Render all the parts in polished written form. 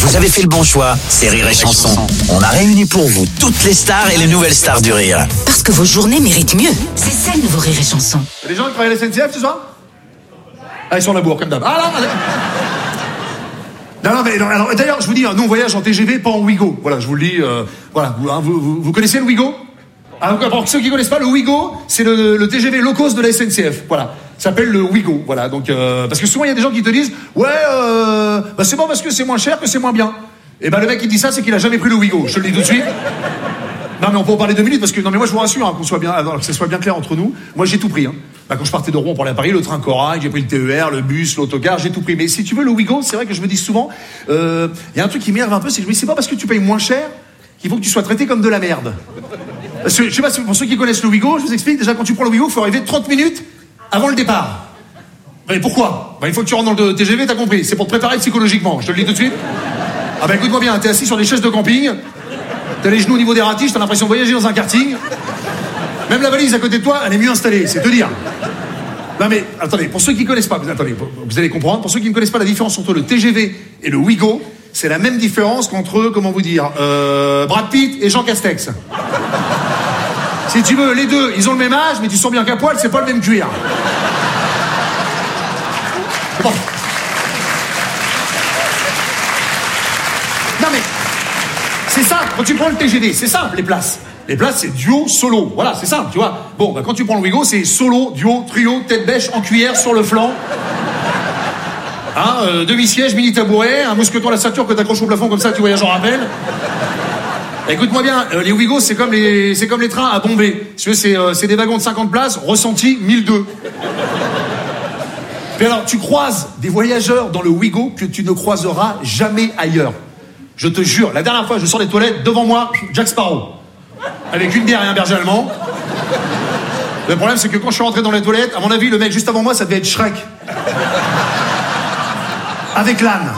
Vous avez fait le bon choix, c'est Rire et Chanson. On a réuni pour vous toutes les stars et les nouvelles stars du rire. Parce que vos journées méritent mieux. C'est ça le nouveau Rire et Chanson. Les gens qui travaillent à la SNCF ce soir? Ah, ils sont à la bourre, comme d'hab. Ah là, non, mais alors, d'ailleurs, je vous dis, nous on voyage en TGV, pas en Ouigo. Voilà, je vous le dis, voilà. Vous connaissez le Ouigo? Alors, pour ceux qui connaissent pas, le Ouigo, c'est le TGV low cost de la SNCF. Voilà. Ça s'appelle le Ouigo. Voilà. Donc, parce que souvent, il y a des gens qui te disent, ouais, bah, c'est bon parce que c'est moins cher que c'est moins bien. Et ben, le mec qui dit ça, c'est qu'il a jamais pris le Ouigo. Je te le dis tout de suite. Non, mais on peut en parler 2 minutes parce que, non, mais moi, je vous rassure, qu'on soit bien, alors, que ce soit bien clair entre nous. Moi, j'ai tout pris, hein. Bah, quand je partais de Rouen pour aller à Paris, le train Corail, j'ai pris le TER, le bus, l'autocar, j'ai tout pris. Mais si tu veux, le Ouigo, c'est vrai que je me dis souvent, il y a un truc qui m'énerve un peu, c'est que je me dis, c'est pas parce que tu payes moins cher qu'il faut que tu sois traité comme de la merde. Parce que, je sais pas, pour ceux qui connaissent le Ouigo, je vous explique, déjà, quand tu prends le Ouigo, il faut arriver 30 minutes avant le départ. Mais pourquoi? Bah, il faut que tu rentres dans le TGV, t'as compris. C'est pour te préparer psychologiquement, je te le dis tout de suite. Ah bah, écoute-moi bien, t'es assis sur des chaises de camping, t'as les genoux au niveau des ratiches, t'as l'impression de voyager dans un karting. Même la valise à côté de toi, elle est mieux installée, c'est te dire. Non mais, attendez, pour ceux qui connaissent pas, attendez, vous allez comprendre, pour ceux qui ne connaissent pas la différence entre le TGV et le Ouigo, c'est la même différence qu'entre, comment vous dire, Brad Pitt et Jean Castex. Si tu veux, les deux, ils ont le même âge, mais tu sens bien qu'à poil, c'est pas le même cuir. Bon. Non mais, c'est ça, quand tu prends le TGV, c'est simple les places. Les places, c'est duo, solo. Voilà, c'est simple, tu vois. Bon, bah, quand tu prends le Ouigo, c'est solo, duo, trio, tête bêche, en cuillère, sur le flanc. Hein, demi-siège, mini-tabouret, un mousqueton à la ceinture que t'accroches au plafond comme ça, tu voyages en rappel. Écoute-moi bien, les Ouigo, c'est comme les trains à Bombay. Si tu veux, c'est des wagons de 50 places, ressenti 1002. Puis alors, tu croises des voyageurs dans le Ouigo que tu ne croiseras jamais ailleurs. Je te jure, la dernière fois, je sors des toilettes, devant moi, Jack Sparrow. Avec une bière et un berger allemand. Le problème, c'est que quand je suis rentré dans les toilettes, à mon avis, le mec juste avant moi, ça devait être Shrek. Avec l'âne.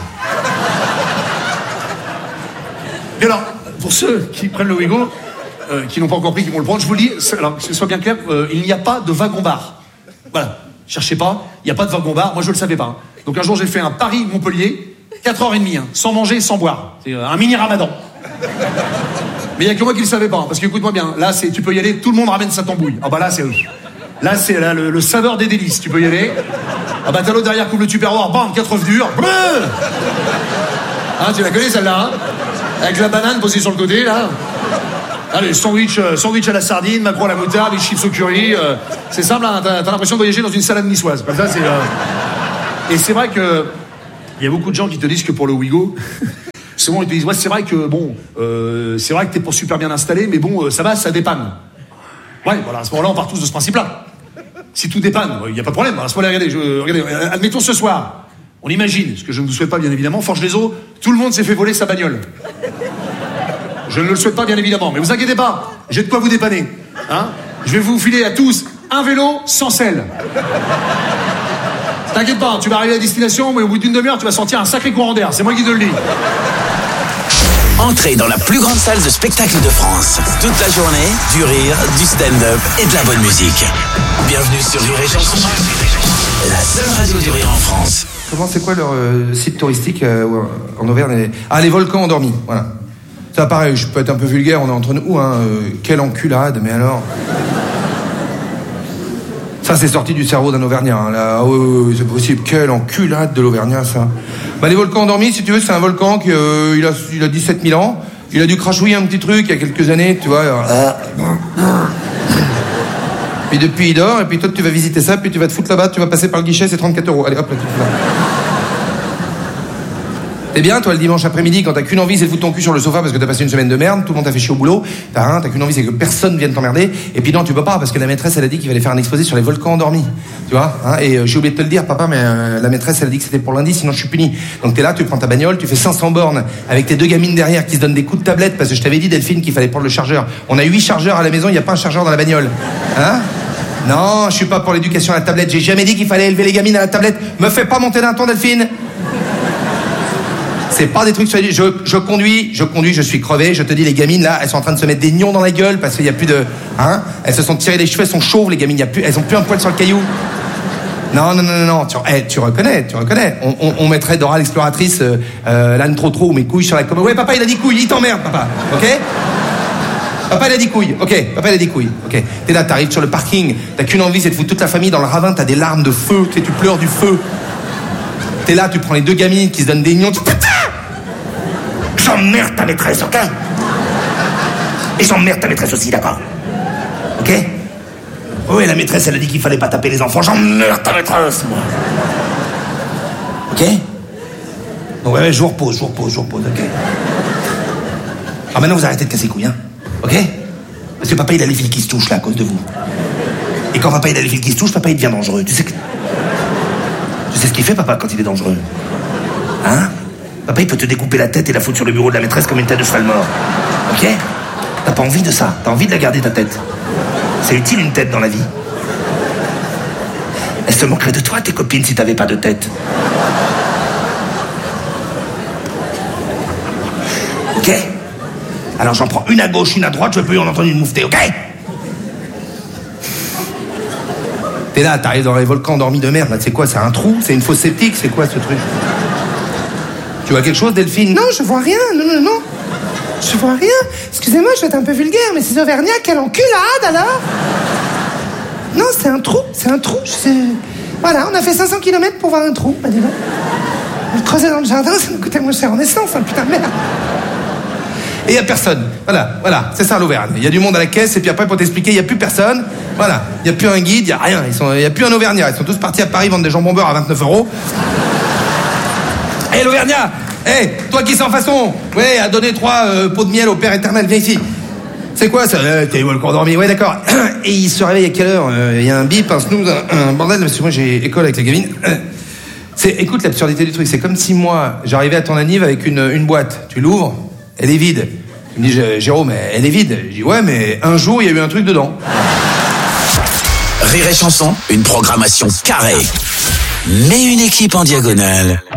Et alors, pour ceux qui prennent le Ouigo, qui n'ont pas encore pris, qui vont le prendre, je vous le dis, alors que ce soit bien clair, il n'y a pas de wagon-bar. Voilà. Cherchez pas, il n'y a pas de wagon-bar. Moi, je le savais pas. Donc un jour, j'ai fait un Paris-Montpellier, 4h30, hein, sans manger et sans boire. C'est un mini-ramadan. Mais il n'y a que moi qui le savais pas, parce que écoute-moi bien, là, tu peux y aller, tout le monde ramène sa tambouille. Ah bah là, c'est le saveur des délices, tu peux y aller. Ah bah t'as l'autre derrière, coupe le tupperware, bam, 4 œufs durs. Hein, tu la connais celle-là, hein, avec la banane posée sur le côté, là. Allez, sandwich à la sardine, maquereau à la moutarde, les chips au curry. C'est simple, hein, t'as l'impression de voyager dans une salade niçoise. Comme ça, c'est... Et c'est vrai que il y a beaucoup de gens qui te disent que pour le Ouigo... Souvent, ils te disent, ouais, c'est vrai que, bon, c'est vrai que t'es pas super bien installé, mais bon, ça va, ça dépanne. Ouais, voilà, à ce moment-là, on part tous de ce principe-là. Si tout dépanne, il n'y a pas de problème. À ce moment-là, regardez, admettons ce soir, on imagine, ce que je ne vous souhaite pas, bien évidemment, Forge les Eaux, tout le monde s'est fait voler sa bagnole. Je ne le souhaite pas, bien évidemment, mais vous inquiétez pas, j'ai de quoi vous dépanner. Hein, je vais vous filer à tous un vélo sans selle. T'inquiète pas, tu vas arriver à destination, mais au bout d'une demi-heure, tu vas sentir un sacré courant d'air. C'est moi qui te le dis. Entrez dans la plus grande salle de spectacle de France. Toute la journée, du rire, du stand-up et de la bonne musique. Bienvenue sur Rire et Chanson. La seule radio du rire en France. Comment, c'est quoi leur site touristique en Auvergne? Ah, les volcans endormis, voilà. Ça, pareil, je peux être un peu vulgaire, on est entre nous, hein. Quelle enculade, mais alors... Ça, c'est sorti du cerveau d'un Auvergnat, hein, là. Oui, c'est possible. Quelle enculade de l'Auvergnat, ça. Bah, les volcans endormis, si tu veux, c'est un volcan qui, il a 17 000 ans. Il a dû crachouiller un petit truc il y a quelques années, tu vois. Puis depuis, il dort, et puis toi, tu vas visiter ça, puis tu vas te foutre là-bas, tu vas passer par le guichet, c'est 34 €. Allez, hop, là, tu te fous là. T'es bien, toi, le dimanche après-midi, quand t'as qu'une envie, c'est de foutre ton cul sur le sofa parce que t'as passé une semaine de merde, tout le monde t'a fait chier au boulot, t'as qu'une envie, c'est que personne vienne t'emmerder, et puis non, tu peux pas, parce que la maîtresse, elle a dit qu'il fallait faire un exposé sur les volcans endormis, tu vois, hein, et j'ai oublié de te le dire, papa, mais la maîtresse, elle a dit que c'était pour lundi, sinon je suis puni. Donc t'es là, tu prends ta bagnole, tu fais 500 bornes avec tes 2 gamines derrière qui se donnent des coups de tablette, parce que je t'avais dit, Delphine, qu'il fallait prendre le chargeur. On a 8 chargeurs à la maison, il y a pas un chargeur dans la bagnole. Hein? Non, je suis pas pour l'éducation à la tablette, j'ai jamais dit qu'il fallait élever les gamines à la tablette. Me fais pas monter d'un ton, Delphine. C'est pas des trucs sur les... Je conduis, je suis crevé, je te dis, les gamines, là, elles sont en train de se mettre des nions dans la gueule parce qu'il y a plus de... Hein, elles se sont tirées les cheveux, elles sont chauves, les gamines, elles ont plus un poil sur le caillou. Non. Tu reconnais. On mettrait Dora l'exploratrice, l'âne trop ou mes couilles sur la commode. Ouais, papa, il a dit couilles. Il t'emmerde, papa. Ok? Papa, il a dit couilles. Ok. T'es là, t'arrives sur le parking. T'as qu'une envie, c'est de foutre toute la famille dans le ravin. T'as des larmes de feu. Tu sais, tu pleures du feu. T'es là, tu prends les deux gamines qui se donnent des nions. J'emmerde ta maîtresse, ok? Et j'emmerde ta maîtresse aussi, d'accord? Ok? Oui, la maîtresse, elle a dit qu'il fallait pas taper les enfants. J'emmerde ta maîtresse, moi. Ok? Donc ouais, je vous repose, ok? Ah, maintenant, vous arrêtez de casser les couilles, hein? Ok? Parce que papa, il a les fils qui se touchent, là, à cause de vous. Et quand papa, il a les fils qui se touchent, papa, il devient dangereux. Tu sais ce qu'il fait, papa, quand il est dangereux? Hein? Papa, il peut te découper la tête et la foutre sur le bureau de la maîtresse comme une tête de cheval mort. Ok? T'as pas envie de ça. T'as envie de la garder, ta tête. C'est utile, une tête, dans la vie. Elle se moquerait de toi, tes copines, si t'avais pas de tête. Ok? Alors j'en prends une à gauche, une à droite, je peux en entendre une moufter, ok? T'es là, t'arrives dans les volcans endormis de merde, là, c'est quoi? C'est un trou? C'est une fosse septique? C'est quoi, ce truc? Tu vois quelque chose, Delphine? Non, je vois rien, non. Je vois rien. Excusez-moi, je vais être un peu vulgaire, mais ces Auvergnats, quelle enculade, alors? Non, c'est un trou. Voilà, on a fait 500 km pour voir un trou, bah dis donc. Le creuser dans le jardin, ça nous coûtait moins cher en essence, hein, putain de merde. Et il n'y a personne. Voilà, c'est ça l'Auvergne. Il y a du monde à la caisse, et puis après, pour t'expliquer, il n'y a plus personne. Voilà, il n'y a plus un guide, il n'y a rien. Il n'y a plus un Auvergnat. Ils sont tous partis à Paris vendre des jambons beurre à 29 €. Hé, l'Auvergnat! Hé, toi qui sans façon, ouais, a donné 3 pots de miel au Père éternel, viens ici. C'est quoi ça? T'es où le cours dormi? Ouais, d'accord. Et il se réveille à quelle heure? Il y a un bip, un snooze, un bordel, parce que moi j'ai école avec la gamine. Écoute l'absurdité du truc, c'est comme si moi, j'arrivais à ton anniv avec une boîte. Tu l'ouvres, elle est vide. Tu me dis, Jérôme, elle est vide. Je dis, ouais, mais un jour, il y a eu un truc dedans. Rire et chanson, une programmation carrée, mais une équipe en diagonale.